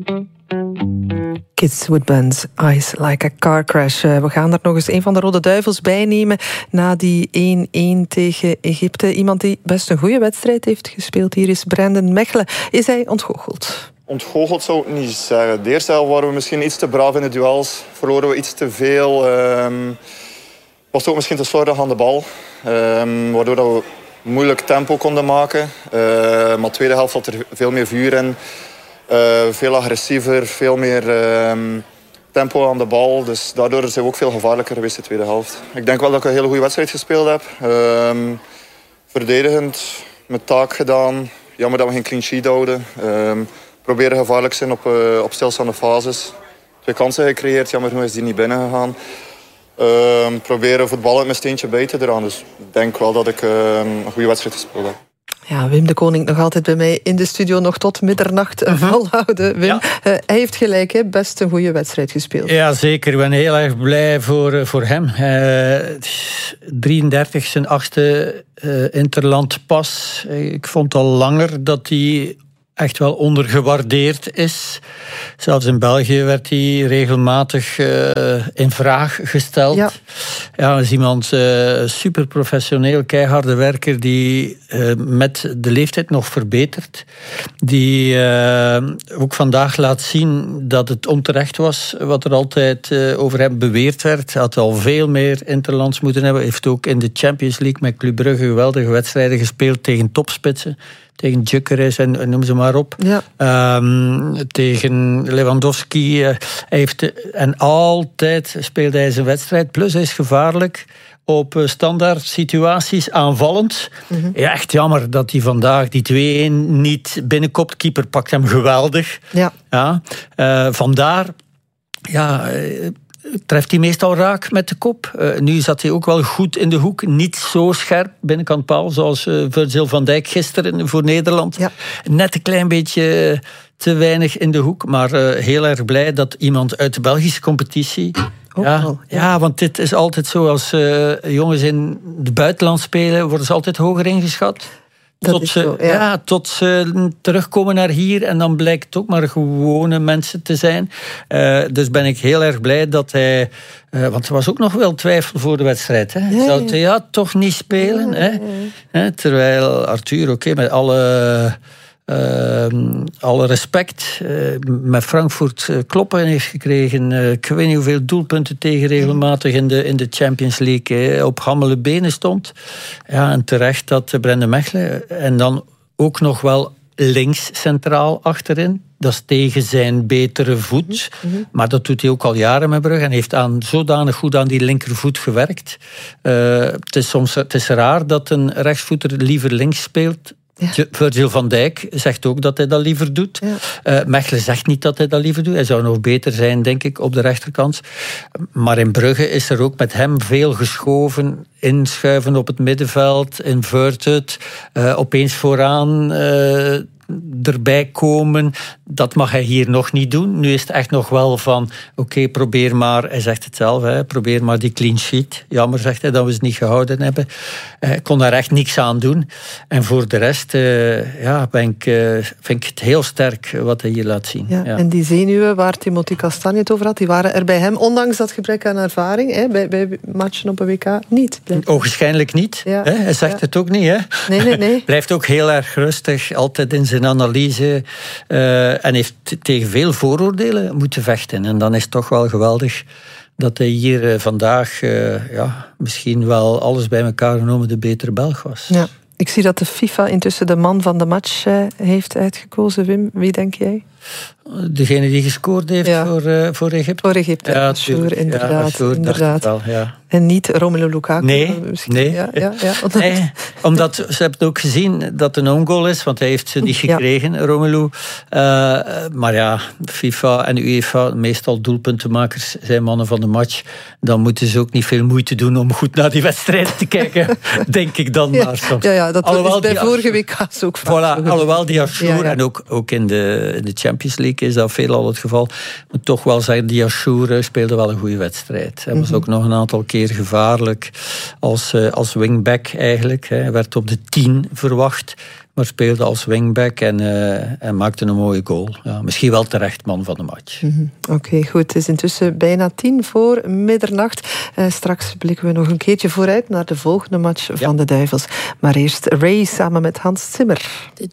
Kids Woodband's Eyes Like a Car Crash. We gaan er nog eens een van de Rode Duivels bij nemen na die 1-1 tegen Egypte. Iemand die best een goede wedstrijd heeft gespeeld. Hier is Brandon Mechelen. Is hij ontgoocheld? Ontgoocheld zou ik niet zeggen. De eerste helft waren we misschien iets te braaf in de duels. Verloren we iets te veel. Was het ook misschien te slordig aan de bal. Waardoor dat we moeilijk tempo konden maken. Maar de tweede helft zat er veel meer vuur in. Veel agressiever, veel meer tempo aan de bal. Dus daardoor zijn we ook veel gevaarlijker geweest in de tweede helft. Ik denk wel dat ik een hele goede wedstrijd gespeeld heb. Verdedigend, mijn taak gedaan. Jammer dat we geen clean sheet houden. Proberen gevaarlijk zijn op stilstaande fases. 2 kansen gecreëerd, jammer genoeg is die niet binnen gegaan. Proberen voetballen met mijn steentje bij te dragen. Dus ik denk wel dat ik een goede wedstrijd gespeeld heb. Ja, Wim de Koning nog altijd bij mij in de studio, nog tot middernacht volhouden. Wim, hij heeft gelijk, hè? Best een goede wedstrijd gespeeld. Ja, zeker. Ik ben heel erg blij voor hem. 33, zijn 8e interland pas. Ik vond al langer dat hij echt wel ondergewaardeerd is. Zelfs in België werd hij regelmatig in vraag gesteld. Ja, is iemand super professioneel, keiharde werker die met de leeftijd nog verbetert. Die ook vandaag laat zien dat het onterecht was wat er altijd over hem beweerd werd. Hij had al veel meer interlands moeten hebben. Hij heeft ook in de Champions League met Club Brugge geweldige wedstrijden gespeeld tegen topspitsen. Tegen Gyökeres en noem ze maar op. Ja. Tegen Lewandowski. En altijd speelde hij zijn wedstrijd. Plus hij is gevaarlijk op standaard situaties aanvallend. Ja, echt jammer dat hij vandaag die 2-1 niet binnenkopt. Keeper pakt hem geweldig. Ja. Vandaar... Ja, treft hij meestal raak met de kop. Nu zat hij ook wel goed in de hoek. Niet zo scherp binnenkant paal, zoals Virgil van Dijk gisteren voor Nederland. Ja. Net een klein beetje te weinig in de hoek. Maar heel erg blij dat iemand uit de Belgische competitie... Ja, want dit is altijd zo. Als jongens in het buitenland spelen, worden ze altijd hoger ingeschat. Tot ze terugkomen naar hier en dan blijkt het ook maar gewone mensen te zijn. Dus ben ik heel erg blij dat hij... want er was ook nog wel twijfel voor de wedstrijd. Hè? Zou hij toch niet spelen? Hè? Terwijl Arthur, met alle respect, met Frankfurt kloppen heeft gekregen. Ik weet niet hoeveel doelpunten tegen regelmatig in de Champions League op gammele benen stond. Ja, en terecht dat Brandon Mechelen. En dan ook nog wel links centraal achterin. Dat is tegen zijn betere voet. Maar dat doet hij ook al jaren met Brugge. En heeft zodanig goed aan die linkervoet gewerkt. Het is raar dat een rechtsvoeter liever links speelt. Ja. Virgil van Dijk zegt ook dat hij dat liever doet. Ja. Mechelen zegt niet dat hij dat liever doet. Hij zou nog beter zijn, denk ik, op de rechterkant. Maar in Brugge is er ook met hem veel geschoven. Inschuiven op het middenveld, inverted, opeens vooraan... erbij komen, dat mag hij hier nog niet doen. Nu is het echt nog wel van, oké, probeer maar, hij zegt het zelf, probeer maar die clean sheet. Jammer, zegt hij, dat we het niet gehouden hebben. Hij kon daar echt niks aan doen. En voor de rest vind ik het heel sterk wat hij hier laat zien. Ja. En die zenuwen waar Timothy Castagne het over had, die waren er bij hem, ondanks dat gebrek aan ervaring, bij matchen op een WK, niet. Ogenschijnlijk niet. Ja. Hij zegt het ook niet. Hè? Nee. Blijft ook heel erg rustig, altijd in zijn analyse en heeft tegen veel vooroordelen moeten vechten. En dan is het toch wel geweldig dat hij hier vandaag misschien wel alles bij elkaar genomen de betere Belg was. Ja. Ik zie dat de FIFA intussen de man van de match heeft uitgekozen. Wim, wie denk jij? Degene die gescoord heeft voor Egypte? Voor Egypte, ja, Ashour, inderdaad. Ja, inderdaad. Wel, ja. En niet Romelu Lukaku? Nee. Nee, omdat ze hebben ook gezien dat het een own goal is, want hij heeft ze niet gekregen, Romelu. Maar ja, FIFA en UEFA, meestal doelpuntenmakers, zijn mannen van de match. Dan moeten ze ook niet veel moeite doen om goed naar die wedstrijd te kijken, denk ik dan maar soms. Ja, dat is bij vorige WK's ook vaak. Voilà, alhoewel die Ashour, en ook in de Champions League is dat veelal het geval. Maar toch wel zeggen, die Ashour speelde wel een goede wedstrijd. Hij was ook nog een aantal keer gevaarlijk als wingback eigenlijk. Hij werd op de 10 verwacht. maar speelde als wingback en maakte een mooie goal. Ja, misschien wel terecht man van de match. Oké, goed. Het is intussen bijna 10 voor middernacht. Straks blikken we nog een keertje vooruit naar de volgende match van de Duivels. Maar eerst Ray samen met Hans Zimmer. The